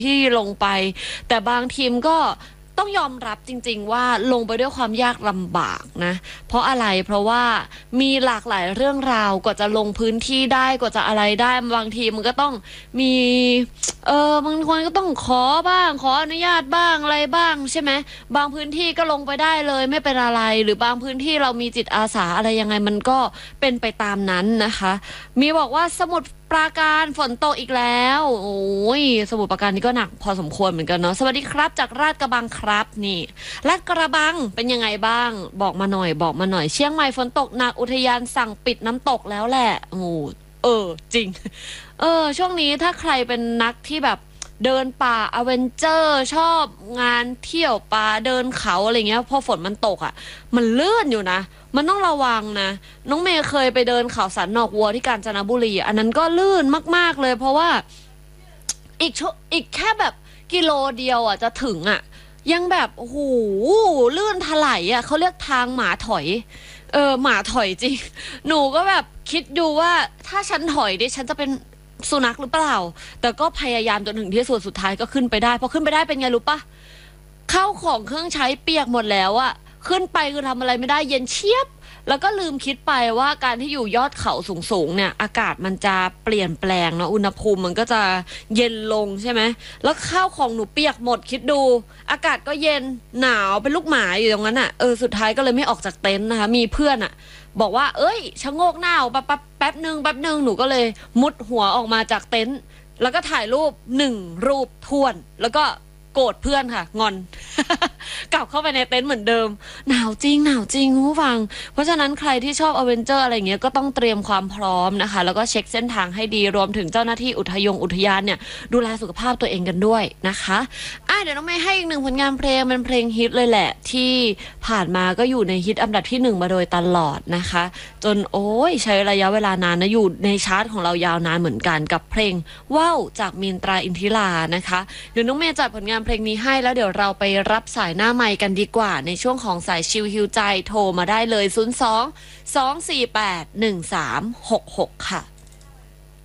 ที่ลงไปแต่บางทีมก็ต้องยอมรับจริงๆว่าลงไปด้วยความยากลำบากนะเพราะอะไรเพราะว่ามีหลากหลายเรื่องราวกว่าจะลงพื้นที่ได้กว่าจะอะไรได้บางทีมันก็ต้องมีบางคนก็ต้องขอบ้างขออนุญาตบ้างอะไรบ้างใช่ไหมบางพื้นที่ก็ลงไปได้เลยไม่เป็นอะไรหรือบางพื้นที่เรามีจิตอาสาอะไรยังไงมันก็เป็นไปตามนั้นนะคะมีบอกว่าสมุทรปราการฝนตกอีกแล้วโอ้ยสมุทรปราการนี่ก็หนักพอสมควรเหมือนกันเนาะสวัสดีครับจากลาดกระบังครับนี่ลาดกระบังเป็นยังไงบ้างบอกมาหน่อยบอกมาหน่อยเชียงใหม่ฝนตกหนักอุทยานสั่งปิดน้ำตกแล้วแหละโอ้จริงช่วงนี้ถ้าใครเป็นนักที่แบบเดินป่าอเวนเจอร์ชอบงานเที่ยวป่าเดินเขาอะไรเงี้ยพอฝนมันตกอ่ะมันลื่นอยู่นะมันต้องระวังนะน้องเมย์เคยไปเดินเขาสันนอกวัวที่กาญจนบุรีอันนั้นก็ลื่นมากๆเลยเพราะว่าอีกแค่แบบกิโลเดียวอ่ะจะถึงอ่ะยังแบบโอ้โหลื่นถลายอ่ะเขาเรียกทางหมาถอยหมาถอยจริงหนูก็แบบคิดดูว่าถ้าฉันถอยดิฉันจะเป็นสุนัขหรือเปล่าแต่ก็พยายามจนถึงที่สุดท้ายก็ขึ้นไปได้พอขึ้นไปได้เป็นไงรู้ปะข้าวของเครื่องใช้เปียกหมดแล้วอะขึ้นไปคือทำอะไรไม่ได้เย็นเชียบแล้วก็ลืมคิดไปว่าการที่อยู่ยอดเขาสูงๆเนี่ยอากาศมันจะเปลี่ยนแปลงเนาะอุณหภูมิมันก็จะเย็นลงใช่ไหมแล้วข้าวของหนูเปียกหมดคิดดูอากาศก็เย็นหนาวเป็นลูกหมาอยู่ตรงนั้นอะสุดท้ายก็เลยไม่ออกจากเต็นท์นะคะมีเพื่อนอะบอกว่าเอ้ยชะโงกหน้าแป๊บหนึ่งหนูก็เลยมุดหัวออกมาจากเต็นท์แล้วก็ถ่ายรูป1 รูปท้วนแล้วก็โกรธเพื่อนค่ะงอน กลับเข้าไปในเต็นท์เหมือนเดิมหนาวจริงคุณผู้ฟังเพราะฉะนั้นใครที่ชอบอเวนเจอร์อะไรเงี้ยก็ต้องเตรียมความพร้อมนะคะแล้วก็เช็คเส้นทางให้ดีรวมถึงเจ้าหน้าที่อุทยานเนี่ยดูแลสุขภาพตัวเองกันด้วยนะคะเดี๋ยวน้องเมย์ให้อีก1 ผลงานเพลงเป็นเพลงฮิตเลยแหละที่ผ่านมาก็อยู่ในฮิตอันดับที่1มาโดยตลอดนะคะจนใช้ระยะเวลานานนะอยู่ในชาร์ตของเรายาวนานเหมือนกันกับเพลงว่าวจากมีนตราอินทิรานะคะเดี๋ยวน้องเมย์จัดผลงานเพลงนี้ให้แล้วเดี๋ยวเราไปรับสายหน้าไมค์กันดีกว่าในช่วงของสายชิลฮิวใจโทรมาได้เลย02 248 1366ค่ะ